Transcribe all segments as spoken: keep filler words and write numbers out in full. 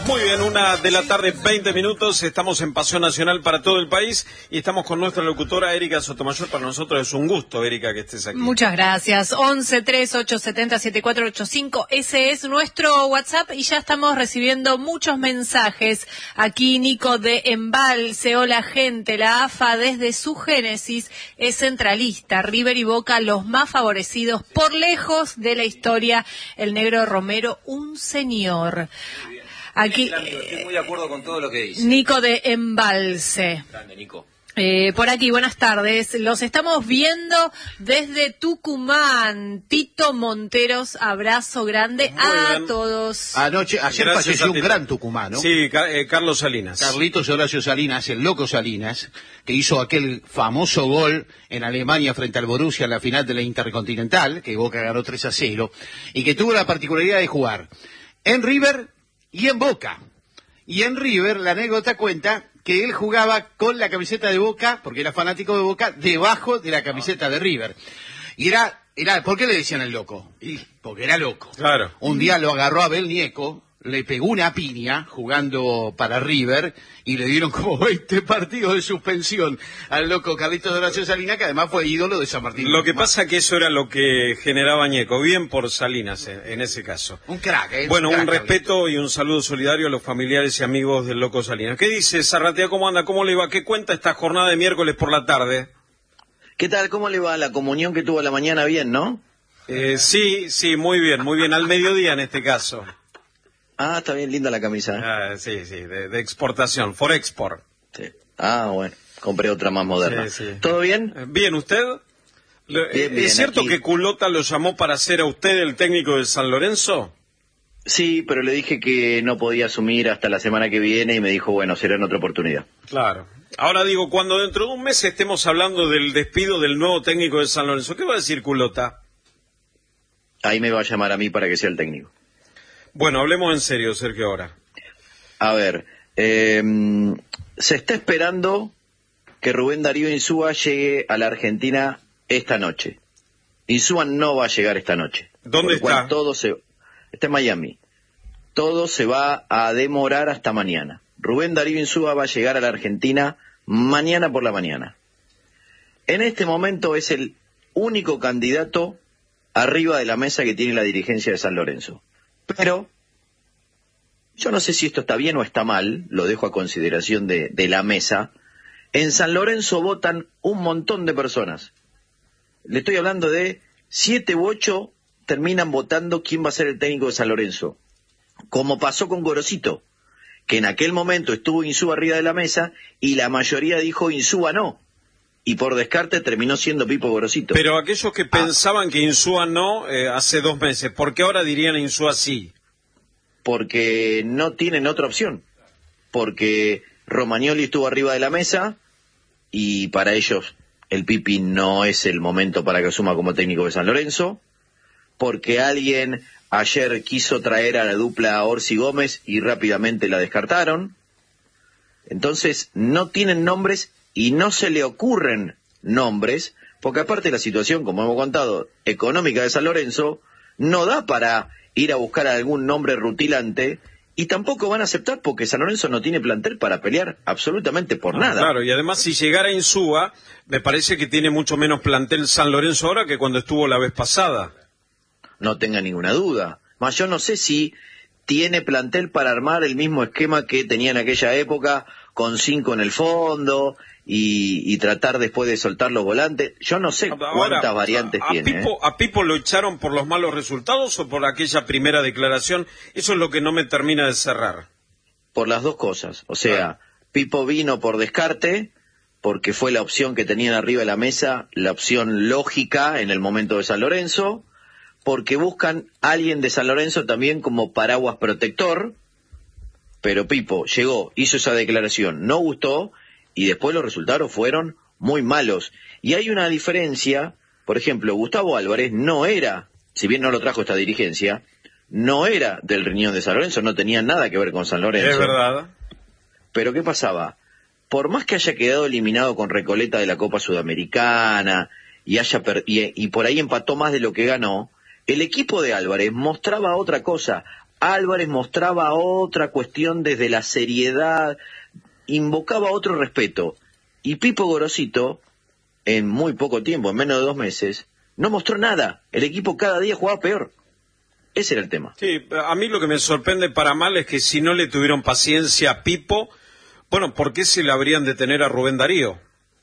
Muy bien, una de la tarde, veinte minutos, estamos en Pasión Nacional para todo el país y estamos con nuestra locutora Erika Sotomayor. Para nosotros es un gusto, Erika, que estés aquí. Muchas gracias. once, tres, ocho siete cero, siete cuatro ocho cinco, ese es nuestro WhatsApp y ya estamos recibiendo muchos mensajes. Aquí Nico de Embalse, hola gente, la A F A desde su génesis es centralista, River y Boca los más favorecidos por lejos de la historia, el negro Romero, un señor. Aquí, estoy muy de acuerdo con todo lo que dice. Nico de Embalse. Grande, Nico. Eh, por aquí, buenas tardes. Los estamos viendo desde Tucumán. Tito Monteros, abrazo grande Muy a bien. todos. Anoche, ayer Gracias falleció a un ti. gran tucumano. Sí, Ca- eh, Carlos Salinas. Carlitos Horacio Salinas, el loco Salinas, que hizo aquel famoso gol en Alemania frente al Borussia en la final de la Intercontinental, que Boca ganó tres a cero, y que tuvo la particularidad de jugar en River y en Boca. Y en River, la anécdota cuenta que él jugaba con la camiseta de Boca, porque era fanático de Boca, debajo de la camiseta de River. Y era, era, ¿por qué le decían el loco? Y porque era loco. Claro. Un día lo agarró a Abel Nieco, le pegó una piña jugando para River y le dieron como veinte partidos de suspensión al loco Carlitos Horacio Salinas, que además fue ídolo de San Martín. Lo que pasa que eso era lo que generaba Ñeco, bien por Salinas en, en ese caso. Un crack, ¿eh? Bueno, crack, un respeto y un saludo solidario a los familiares y amigos del loco Salinas. ¿Qué dice Zarratea? ¿Cómo anda? ¿Cómo le va? ¿Qué cuenta esta jornada de miércoles por la tarde? ¿Qué tal? ¿Cómo le va la comunión que tuvo a la mañana? Bien, ¿no? Eh, sí, sí, muy bien, muy bien. Al mediodía en este caso. Ah, está bien linda la camisa. ¿eh? Ah, sí, sí, de, de exportación, for export. Sí. Ah, bueno, compré otra más moderna. Sí, sí. ¿Todo bien? Eh, Bien, ¿usted? Le- Bien, ¿Es bien, cierto aquí. que Culota lo llamó para ser a usted el técnico de San Lorenzo? Sí, pero le dije que no podía asumir hasta la semana que viene y me dijo, bueno, será en otra oportunidad. Claro. Ahora digo, cuando dentro de un mes estemos hablando del despido del nuevo técnico de San Lorenzo, ¿qué va a decir Culota? Ahí me va a llamar a mí para que sea el técnico. Bueno, hablemos en serio, Sergio, ahora. A ver, eh, se está esperando que Rubén Darío Insúa llegue a la Argentina esta noche. Insúa no va a llegar esta noche. ¿Dónde Por lo cual está? Todo se, está en Miami. Todo se va a demorar hasta mañana. Rubén Darío Insúa va a llegar a la Argentina mañana por la mañana. En este momento es el único candidato arriba de la mesa que tiene la dirigencia de San Lorenzo. Pero yo no sé si esto está bien o está mal, lo dejo a consideración de, de la mesa. En San Lorenzo votan un montón de personas. Le estoy hablando de siete u ocho terminan votando quién va a ser el técnico de San Lorenzo. Como pasó con Gorosito, que en aquel momento estuvo Insúa arriba de la mesa y la mayoría dijo Insúa no. Y por descarte terminó siendo Pipo Gorosito. Pero aquellos que pensaban que Insúa no, eh, hace dos meses, ¿por qué ahora dirían Insúa sí? Porque no tienen otra opción. Porque Romagnoli estuvo arriba de la mesa y para ellos el Pipi no es el momento para que asuma como técnico de San Lorenzo. Porque alguien ayer quiso traer a la dupla Orsi Gómez y rápidamente la descartaron. Entonces no tienen nombres y no se le ocurren nombres, porque aparte la situación, como hemos contado, económica de San Lorenzo, no da para ir a buscar algún nombre rutilante y tampoco van a aceptar porque San Lorenzo no tiene plantel para pelear absolutamente por Ah, nada. Claro, y además si llegara Insúa, me parece que tiene mucho menos plantel San Lorenzo ahora que cuando estuvo la vez pasada. No tenga ninguna duda. Más yo no sé si tiene plantel para armar el mismo esquema que tenía en aquella época, con cinco en el fondo y, y tratar después de soltar los volantes. Yo no sé Ahora, cuántas variantes a, a tiene. Pipo, ¿eh? ¿A Pipo lo echaron por los malos resultados o por aquella primera declaración? Eso es lo que no me termina de cerrar. Por las dos cosas. O sea, Claro. Pipo vino por descarte, porque fue la opción que tenían arriba de la mesa, la opción lógica en el momento de San Lorenzo, porque buscan a alguien de San Lorenzo también como paraguas protector, pero Pipo llegó, hizo esa declaración, no gustó, y después los resultados fueron muy malos. Y hay una diferencia, por ejemplo, Gustavo Álvarez no era, si bien no lo trajo esta dirigencia, no era del riñón de San Lorenzo, no tenía nada que ver con San Lorenzo. Es verdad. Pero ¿qué pasaba? Por más que haya quedado eliminado con Recoleta de la Copa Sudamericana y haya per- y, y por ahí empató más de lo que ganó, el equipo de Álvarez mostraba otra cosa. Álvarez mostraba otra cuestión desde la seriedad, invocaba otro respeto. Y Pipo Gorosito, en muy poco tiempo, en menos de dos meses, no mostró nada. El equipo cada día jugaba peor. Ese era el tema. Sí, a mí lo que me sorprende para mal es que si no le tuvieron paciencia a Pipo, bueno, ¿por qué se le habrían de tener a Rubén Darío?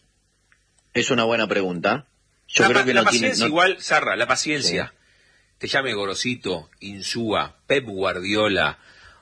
Es una buena pregunta. Yo la, creo que la no paciencia tiene, no... igual, Sarra, la paciencia. Sí. Te llame Gorosito, Insúa, Pep Guardiola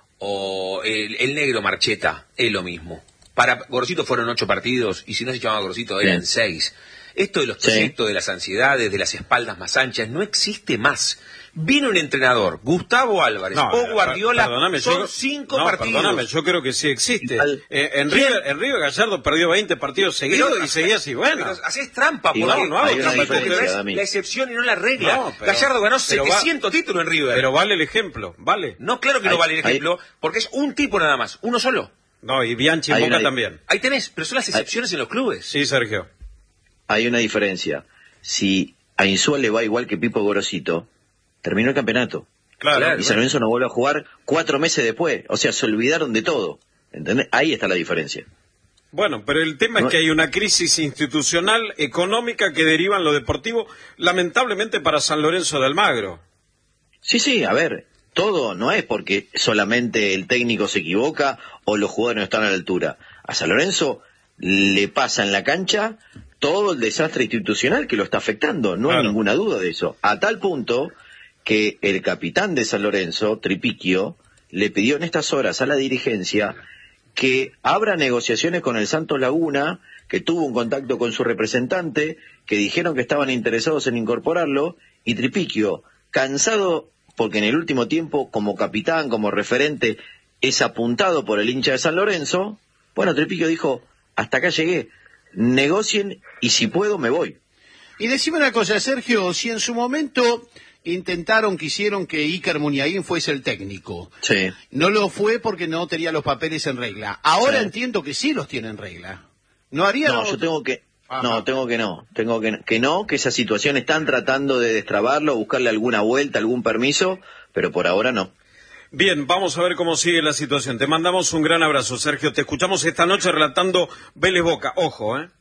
o el, el negro Marcheta, es lo mismo. Para Gorosito fueron ocho partidos y si no se llamaba Gorosito eran sí. seis. Esto de los proyectos, sí. de las ansiedades, de las espaldas más anchas, no existe más. Vino un entrenador, Gustavo Álvarez no, o Guardiola, perdóname, son yo, cinco no, partidos. Perdóname, yo creo que sí existe. Al, eh, en, River, en River Gallardo perdió veinte partidos seguidos pero, y seguía así, bueno. Haces trampa, porque no, no, hay no, no, es la excepción y no la regla. No, pero, Gallardo ganó setecientos va, títulos en River. Pero vale el ejemplo, vale. No, claro que hay, no vale el ejemplo, hay, porque es un tipo nada más, uno solo. No, y Bianchi en Boca también. Ahí tenés, pero son las excepciones hay, en los clubes. Sí, Sergio. Hay una diferencia. Si a Insúa le va igual que Pipo Gorosito, terminó el campeonato. Claro. Y San Lorenzo no vuelve a jugar cuatro meses después. O sea, se olvidaron de todo. ¿Entendés? Ahí está la diferencia. Bueno, pero el tema no, es que hay una crisis institucional, económica, que deriva en lo deportivo, lamentablemente para San Lorenzo de Almagro. Sí, sí, a ver, todo no es porque solamente el técnico se equivoca o los jugadores no están a la altura. A San Lorenzo le pasa en la cancha todo el desastre institucional que lo está afectando, no claro. hay ninguna duda de eso. A tal punto que el capitán de San Lorenzo, Tripiquio, le pidió en estas horas a la dirigencia que abra negociaciones con el Santos Laguna, que tuvo un contacto con su representante, que dijeron que estaban interesados en incorporarlo, y Tripiquio, cansado porque en el último tiempo, como capitán, como referente, es apuntado por el hincha de San Lorenzo, bueno, Tripiquio dijo, hasta acá llegué, negocien y si puedo me voy. Y decime una cosa, Sergio, si en su momento intentaron, quisieron que Iker Muniain fuese el técnico. Sí. No lo fue porque no tenía los papeles en regla. Ahora sí. entiendo que sí los tiene en regla. No haría... No, yo tengo que... Ajá. No, tengo que no. Tengo que, que no, que esa situación están tratando de destrabarlo, buscarle alguna vuelta, algún permiso, pero por ahora no. Bien, vamos a ver cómo sigue la situación. Te mandamos un gran abrazo, Sergio. Te escuchamos esta noche relatando Vélez Boca. Ojo, ¿eh?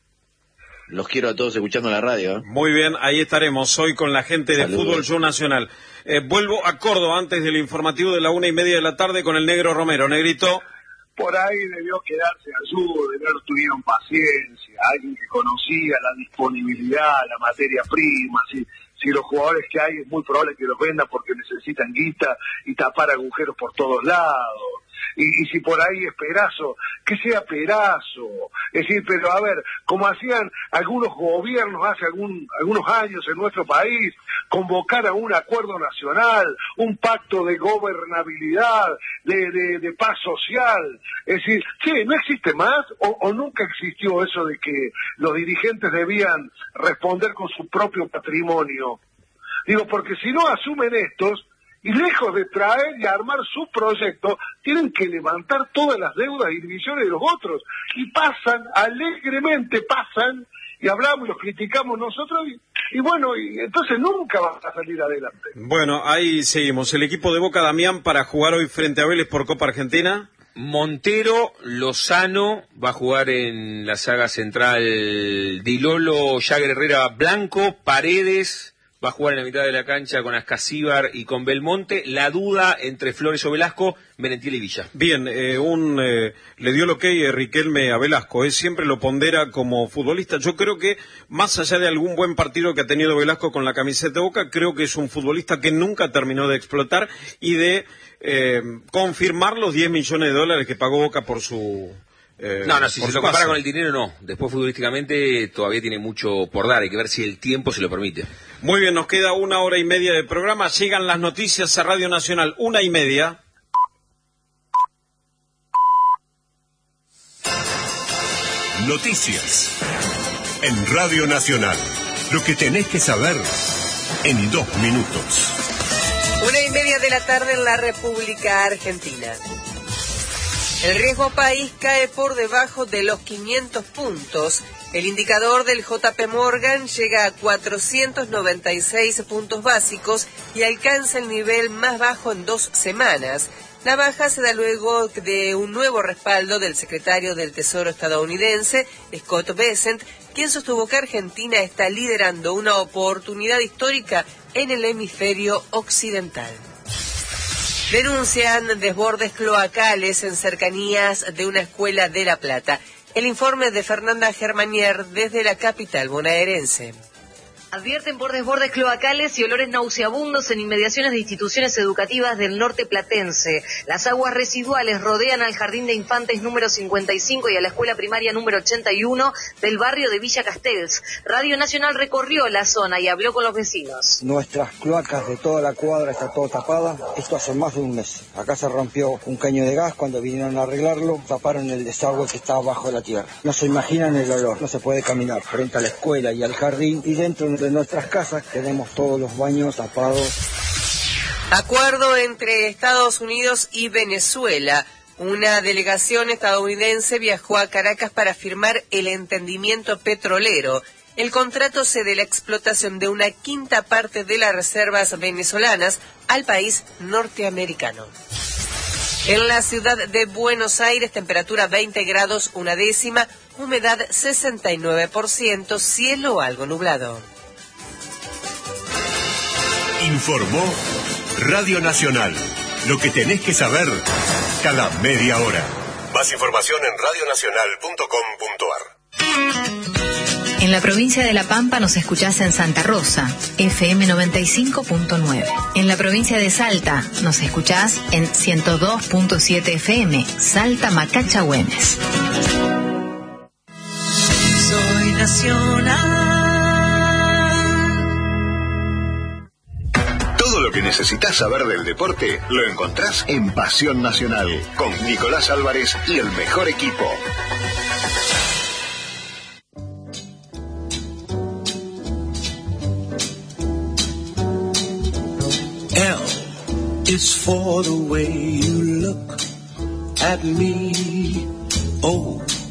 Los quiero a todos escuchando la radio. ¿eh? Muy bien, ahí estaremos hoy con la gente de Saludos. Fútbol Show Nacional. Eh, vuelvo a Córdoba antes del informativo de la una y media de la tarde con el Negro Romero. Negrito. Por ahí debió quedarse ayuda, de no tuvieron paciencia, alguien que conocía la disponibilidad, la materia prima, si, si los jugadores que hay es muy probable que los vendan porque necesitan guita y tapar agujeros por todos lados. Y, y si por ahí es Perazo, que sea Perazo. Es decir, pero a ver, como hacían algunos gobiernos hace algún, algunos años en nuestro país, convocar a un acuerdo nacional, un pacto de gobernabilidad, de, de, de paz social. Es decir, sí, no existe más o, o nunca existió eso de que los dirigentes debían responder con su propio patrimonio. Digo, porque si no asumen estos, y lejos de traer y armar su proyecto, tienen que levantar todas las deudas y divisiones de los otros. Y pasan, alegremente pasan, y hablamos, los criticamos nosotros, y, y bueno, y entonces nunca van a salir adelante. Bueno, ahí seguimos. El equipo de Boca, Damián, para jugar hoy frente a Vélez por Copa Argentina. Montero, Lozano, va a jugar en la saga central Dilolo, Jagger Herrera, Blanco, Paredes... va a jugar en la mitad de la cancha con Ascasíbar y con Belmonte. La duda entre Flores o Velasco, Merentiel y Villa. Bien, eh, un eh, le dio el ok eh, Riquelme a Velasco, eh, siempre lo pondera como futbolista. Yo creo que, más allá de algún buen partido que ha tenido Velasco con la camiseta de Boca, creo que es un futbolista que nunca terminó de explotar y de eh, confirmar los diez millones de dólares que pagó Boca por su... Eh, no, no, si se lo compara con el dinero, no. Después, futbolísticamente, todavía tiene mucho por dar. Hay que ver si el tiempo se lo permite. Muy bien, nos queda una hora y media de programa. Llegan las noticias a Radio Nacional. Una y media. Noticias en Radio Nacional. Lo que tenés que saber en dos minutos. Una y media de la tarde en la República Argentina. El riesgo país cae por debajo de los quinientos puntos. El indicador del J P Morgan llega a cuatrocientos noventa y seis puntos básicos y alcanza el nivel más bajo en dos semanas. La baja se da luego de un nuevo respaldo del secretario del Tesoro estadounidense, Scott Bessent, quien sostuvo que Argentina está liderando una oportunidad histórica en el hemisferio occidental. Denuncian desbordes cloacales en cercanías de una escuela de La Plata. El informe de Fernanda Germanier desde la capital bonaerense. Advierten por desbordes cloacales y olores nauseabundos en inmediaciones de instituciones educativas del norte platense. Las aguas residuales rodean al Jardín de Infantes número cincuenta y cinco y a la escuela primaria número ochenta y uno del barrio de Villa Castells. Radio Nacional recorrió la zona y habló con los vecinos. Nuestras cloacas de toda la cuadra está todo tapada. Esto hace más de un mes. Acá se rompió un caño de gas. Cuando vinieron a arreglarlo, taparon el desagüe que estaba bajo la tierra. No se imaginan el olor. No se puede caminar frente a la escuela y al jardín y dentro de nuestras casas tenemos todos los baños tapados. Acuerdo entre Estados Unidos y Venezuela. Una delegación estadounidense viajó a Caracas para firmar el entendimiento petrolero. El contrato cede la explotación de una quinta parte de las reservas venezolanas al país norteamericano. En la ciudad de Buenos Aires, temperatura veinte grados una décima, humedad sesenta y nueve por ciento, cielo algo nublado. Informó Radio Nacional. Lo que tenés que saber cada media hora. Más información en radio nacional punto com punto a r. En la provincia de La Pampa nos escuchás en Santa Rosa, F M noventa y cinco punto nueve. En la provincia de Salta nos escuchás en ciento dos punto siete F M, Salta Macacha Güemes. Soy nacional. Todo lo que necesitas saber del deporte lo encontrás en Pasión Nacional, con Nicolás Álvarez y el mejor equipo. L is for the way you look at me. O